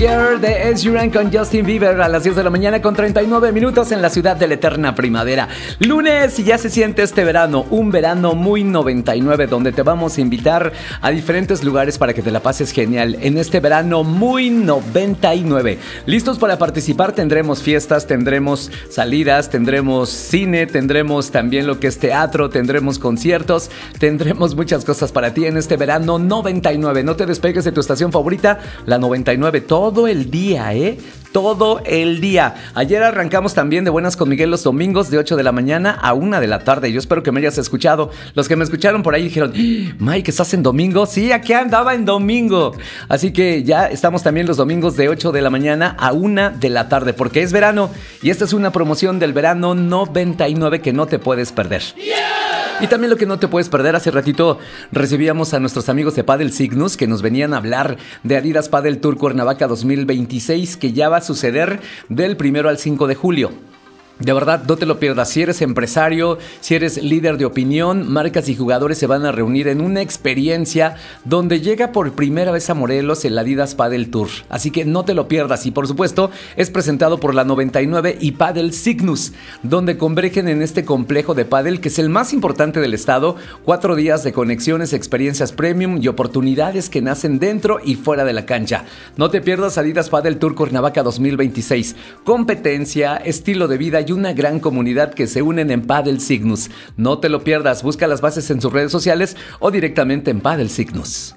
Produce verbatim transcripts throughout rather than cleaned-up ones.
Year de Ed Sheeran con Justin Bieber a las diez de la mañana con treinta y nueve minutos en la ciudad de la eterna primavera. Lunes y ya se siente este verano, un verano muy noventa y nueve, donde te vamos a invitar a diferentes lugares para que te la pases genial en este verano muy noventa y nueve. ¿Listos para participar? Tendremos fiestas, tendremos salidas, tendremos cine, tendremos también lo que es teatro, tendremos conciertos, tendremos muchas cosas para ti en este verano noventa y nueve. No te despegues de tu estación favorita, la noventa y nueve, todo el día, ¿eh? Todo el día. Ayer arrancamos también de buenas con Miguel los domingos de ocho de la mañana a una de la tarde. Yo espero que me hayas escuchado. Los que me escucharon por ahí dijeron, Mike, ¿estás en domingo? Sí, aquí andaba en domingo. Así que ya estamos también los domingos de ocho de la mañana a una de la tarde, porque es verano y esta es una promoción del verano noventa y nueve que no te puedes perder. Yeah. Y también lo que no te puedes perder, hace ratito recibíamos a nuestros amigos de Padel Cygnus que nos venían a hablar de Adidas Padel Tour Cuernavaca dos mil veintiséis, que ya va a suceder del primero al cinco de julio. De verdad, no te lo pierdas. Si eres empresario, si eres líder de opinión, marcas y jugadores se van a reunir en una experiencia donde llega por primera vez a Morelos el Adidas Padel Tour. Así que no te lo pierdas. Y por supuesto, es presentado por la noventa y nueve y Padel Cygnus, donde convergen en este complejo de pádel que es el más importante del estado. Cuatro días de conexiones, experiencias premium y oportunidades que nacen dentro y fuera de la cancha. No te pierdas Adidas Padel Tour Cuernavaca dos mil veintiséis. Competencia, estilo de vida y una gran comunidad que se unen en Padel Cygnus. No te lo pierdas, busca las bases en sus redes sociales o directamente en Padel Cygnus.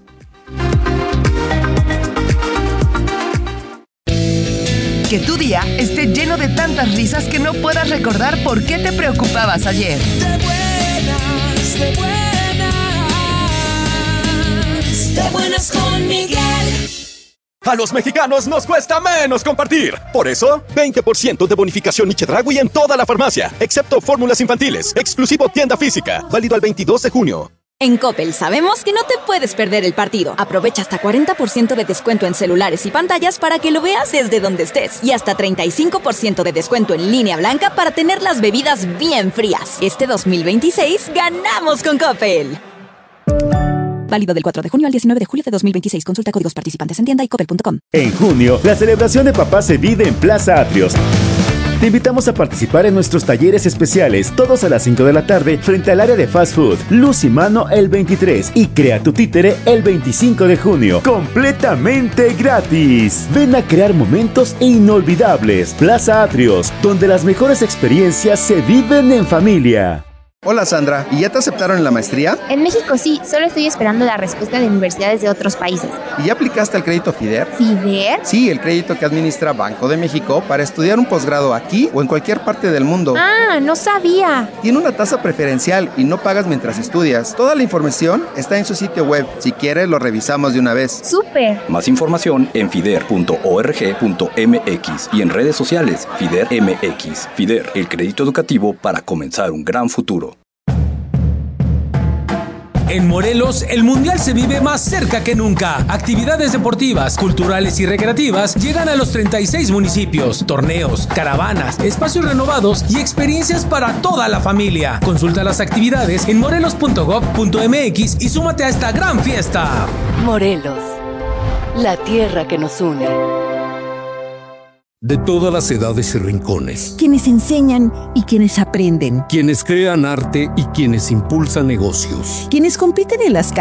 Que tu día esté lleno de tantas risas que no puedas recordar por qué te preocupabas ayer. De buenas, de buenas, de buenas con Miguel. A los mexicanos nos cuesta menos compartir. Por eso, veinte por ciento de bonificación y Chedraui en toda la farmacia, excepto fórmulas infantiles. Exclusivo tienda física. Válido al veintidós de junio. En Coppel sabemos que no te puedes perder el partido. Aprovecha hasta cuarenta por ciento de descuento en celulares y pantallas para que lo veas desde donde estés. Y hasta treinta y cinco por ciento de descuento en línea blanca para tener las bebidas bien frías. Este dos mil veintiséis ganamos con Coppel. Válido del cuatro de junio al diecinueve de julio de dos mil veintiséis. Consulta códigos participantes en tienda y coppel punto com. En junio, la celebración de papá se vive en Plaza Atrios. Te invitamos a participar en nuestros talleres especiales, todos a las cinco de la tarde, frente al área de fast food. Luz y mano el veintitrés y crea tu títere el veinticinco de junio. Completamente gratis. Ven a crear momentos inolvidables. Plaza Atrios, donde las mejores experiencias se viven en familia. Hola Sandra, ¿y ya te aceptaron en la maestría? En México sí, solo estoy esperando la respuesta de universidades de otros países. ¿Y ya aplicaste al crédito FIDER? ¿FIDER? Sí, el crédito que administra Banco de México para estudiar un posgrado aquí o en cualquier parte del mundo. Ah, no sabía. Tiene una tasa preferencial y no pagas mientras estudias. Toda la información está en su sitio web. Si quieres, lo revisamos de una vez. ¡Súper! Más información en fider punto org punto mx y en redes sociales FIDER M X. FIDER, el crédito educativo para comenzar un gran futuro. En Morelos, el Mundial se vive más cerca que nunca. Actividades deportivas, culturales y recreativas llegan a los treinta y seis municipios. Torneos, caravanas, espacios renovados y experiencias para toda la familia. Consulta las actividades en morelos punto gob punto mx y súmate a esta gran fiesta. Morelos, la tierra que nos une. De todas las edades y rincones. Quienes enseñan y quienes aprenden. Quienes crean arte y quienes impulsan negocios. Quienes compiten en las